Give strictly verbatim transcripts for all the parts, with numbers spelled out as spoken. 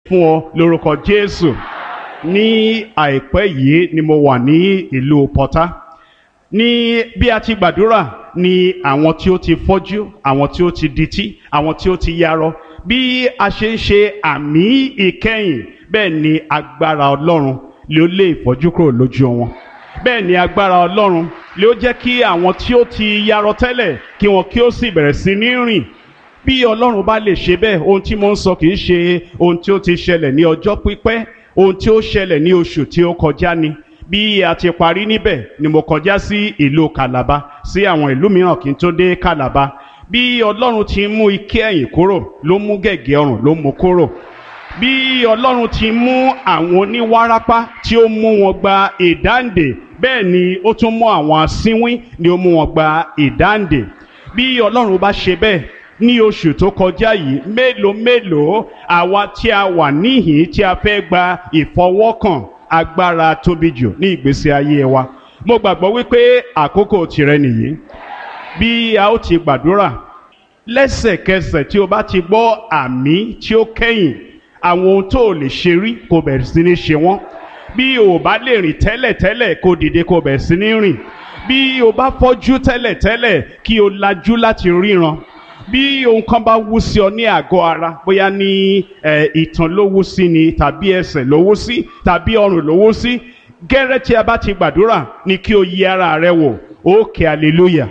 fún ọ lórúkọ Jésù. Ní àìpẹ́ yìí ni mo wà ní ìlú Pọ́tà. Ní bí a ti gbàdúrà ni àwọn tí ó ti fọ́jú, àwọn tí ó ti dití, àwọn tí ó ti yarọ, bí a ṣe ń ṣe àmì ìkẹyìn, bẹ́ẹ̀ ni agbára Ọlọ́run ló lé ìfọ́jú kúrò lójú wọn. Bẹ́ẹ̀ ni agbára Ọlọ́run ló jẹ́ kí àwọn tí ó ti yarọ tẹ́lẹ̀ kí wọn kí ó sì bẹ̀rẹ̀ sí ní rìn. Bí Ọlọ́run bá lè ṣe bẹ́ẹ̀, ohun tí mo ń sọ kì í ṣe ohun tí ó ti ṣẹlẹ̀ ní ọjọ́ pípẹ́, ohun tí ó ṣẹlẹ̀ ní oṣù tí ó kọjá ni. Bí a ti parí níbẹ̀ ni mo kọjá sí ìlú Calabar, sí àwọn ìlú mìíràn kí n tó dé Calabar. Bí Ọlọ́run ti mú ike ẹ̀yìn kúrò, ló mú gẹ̀gẹ́ ọrùn ló mú kúrò. Bí Ọlọ́run ti mú àwọn oníwárápá tí ó mú wọn gba ìdáǹdè, bẹ́ẹ̀ ni ó tún mú àwọn asínwín ni ó mú wọn gba ìdáǹdè. Bí Ọlọ́run bá ṣe bẹ́ẹ̀ ní oṣù tó kọjá yìí, mélòó mélòó àwa tí a wà níhìn tí a fẹ́ gba ìfọwọ́kàn agbára tóbi jù ní ìgbésí ayé wa. Mo gbàgbọ́ wípé àkókò tìrẹ nìyí. Bí a ó ti gbàdúrà, lẹ́sẹ̀kẹsẹ̀ tí o bá ti gbọ́ àmì tí ó kẹ́yìn, àwọn ohun tó lè ṣe rí kó bẹ̀rẹ̀ sí ní ṣe wọ́n. Bí o bá lè rìn tẹ́lẹ̀tẹ́lẹ̀ kó dìde kó bẹ̀rẹ̀ sí ní rìn. Bí o bá fọ́jú tẹ́lẹ̀tẹ́lẹ̀ kí o lajú láti ríran. Bí ohun kan bá wú sí ọ ní àgọ́ ara, bóyá ní ìtàn ló wú sí ni, tàbí ẹsẹ̀ ló wú sí, tàbí ọrùn ló wú sí, gẹ́rẹ́ tí a bá ti gbàdúrà ni kí o yí ara rẹ wò, ó ké hallelujah,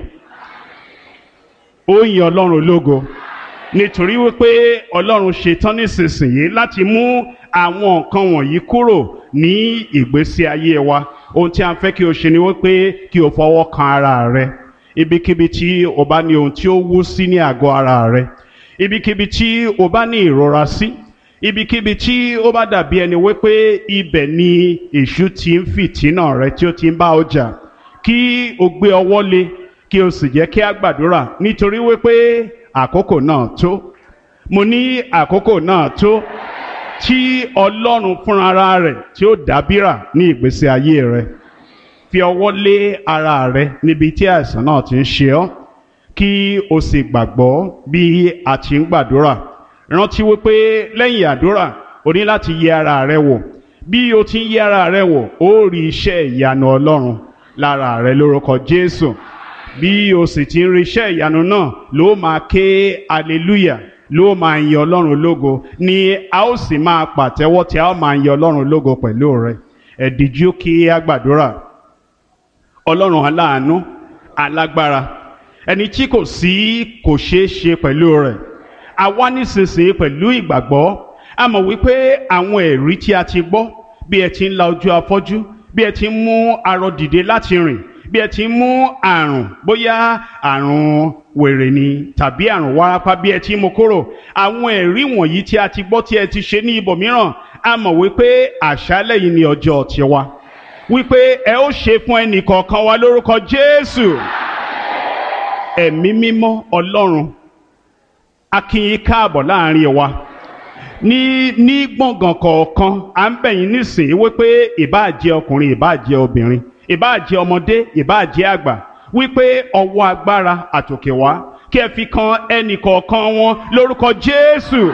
ó yin Ọlọ́run lógo, nítorí wípé Ọlọ́run ṣetán nísinsìnyí láti mú àwọn nǹkan wọ̀nyí kúrò ní ìgbésí ayé wa. Ohun tí a fẹ́ kí o ṣe ni wípé kí o fọwọ́ kan ara rẹ. Ibikíbi tí o bá ní ohun tí ó wú sí ní àgọ́ ara rẹ, ibikíbi tí o bá ní ìrora sí, ibikíbi tí ó bá dàbí ẹni wípé ibẹ̀ ni èṣù ti ń fìtínà rẹ tí ó ti ń bá ọ jà, kí o gbé ọwọ́ lé kí o sì jẹ́ kí a gbàdúrà, nítorí wípé àkókò náà tó. Mo ní àkókò náà tó tí Ọlọ́run fúnra rẹ̀ tí ó dábìrà ní ìgbésí ayé rẹ. Fi ọwọ́ lé ara rẹ níbi tí àìsàn náà ti ń ṣe ọ́, kí o sì gbàgbọ́ bí a ti ń gbàdúrà. Rántí wípé lẹ́yìn àdúrà o ní láti yẹ ara rẹ wò. Bí o ti ń yẹ ara rẹ wò, ó rí iṣẹ́ ìyanu Ọlọ́run lára rẹ lórúkọ Jésù. Bí o sì ti ń rí iṣẹ́ ìyanu náà, ló máa ké hallelujah, ló máa yin Ọlọ́run lógo, ni a ó sì máa pàtẹ́wọ́ tí a ó máa yin Ọlọ́run lógo pẹ̀lú rẹ. Ẹ díjú kí a gbàdúrà. Ọlọ́run aláàánú, alágbára, ẹni tí kò sí kò ṣeé ṣe pẹ̀lú rẹ̀. A wá nísinsìnyí pẹ̀lú ìgbàgbọ́. A mọ̀ wípé àwọn ẹ̀rí tí a ti gbọ́, bí ẹ ti ń la ojú afọ́jú, bí ẹ ti ń mú arọ dìde láti rìn, bí ẹ ti ń mú àrùn, bóyá àrùn wèrè ni tàbí àrùn wárápá, bí ẹ ti ń mú kúrò. Àwọn ẹ̀rí wọ̀nyí tí a ti gbọ́ tí ẹ ti ṣe ní ibòmíràn, a mọ̀ wípé àṣálẹ́ yìí ni ọjọ́ tiwa, wípé ẹ ó ṣe fún ẹnì kọ̀ọ̀kan wa lórúkọ Jésù. Ẹ̀mí mímọ́ Ọlọ́run, a kí yín káàbọ̀ láàrin wa. Ní ní gbọ̀ngàn kọ̀ọ̀kan, à ń bẹ̀ yín nísìnyí wípé ìbáà jẹ́ ọkùnrin, ìbáà jẹ́ obìnrin, ìbáà jẹ́ ọmọdé, ìbáà jẹ́ àgbà, wípé ọwọ́ agbára àtòkè wá kí ẹ fi kan ẹnì kọ̀ọ̀kan wọn lórúkọ Jésù.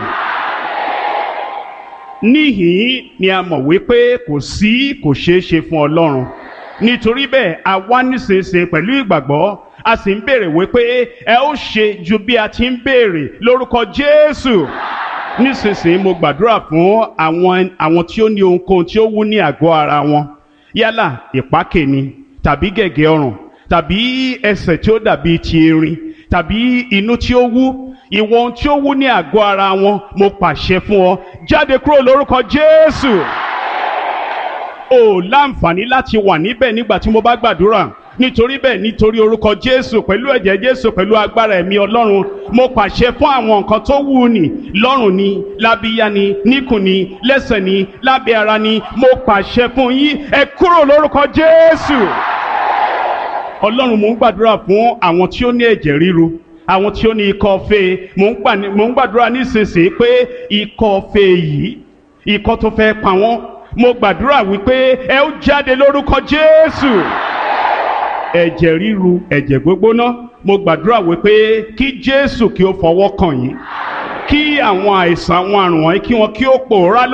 Níhìn ni a mọ̀ wípé kò sí kò ṣeé ṣe fún Ọlọ́run. Nítorí bẹ́ẹ̀ a wá nísinsìnyí pẹ̀lú ìgbàgbọ́, a sì ń béèrè wípé ẹ ó ṣe ju bí a ti ń béèrè lórúkọ Jésù. Nísinsìnyí mo gbàdúrà fún àwọn àwọn tí ó ní ohunkóhun tí ó wú ní àgọ́ ara wọn. Yálà ìpákè ni, tàbí gẹ̀gẹ́ ọrùn, tàbí ẹsẹ̀ tí ó dàbí ti erin, tàbí inú tí ó wú. Ìwọ ohun tí ó wú ní àgọ́ ara wọn, mo pàṣẹ fún ọ, jáde kúrò lórúkọ Jésù. O láǹfààní láti wà níbẹ̀ nígbà tí mo bá gbàdúrà. Nítorí bẹ́ẹ̀, nítorí orúkọ Jésù, pẹ̀lú ẹ̀jẹ̀ Jésù, pẹ̀lú agbára ẹ̀mí Ọlọ́run, mo pàṣẹ fún àwọn nǹkan tó wú ni, lọ́rùn ni, lábíyá ni, níkùn ni, lẹ́sẹ̀ ni, lábẹ́ ara ni, mo pàṣẹ fún yín, ẹ kúrò lórúkọ Jésù. Ọlọ́run, mo ń gbàdúrà fún àwọn tí ó ní ẹ̀jẹ̀ ríru, àwọn tí ó ní ikọ́ fée. Mo ń gbàdúrà nísinsìnyí pé ikọ́ fée yìí, ikọ́ tó fẹ́ pa wọ́n, mo gbàdúrà wípé ẹ ó jáde lórúkọ Jésù. Ẹ̀jẹ̀ ríru, ẹ̀jẹ̀ gbógbóná, mo gbàdúrà wípé kí Jésù kí ó fọwọ́ kàn yín, kí àwọn àìsàn, àwọn àrùn wọ̀nyí kí wọn kí ó pòórá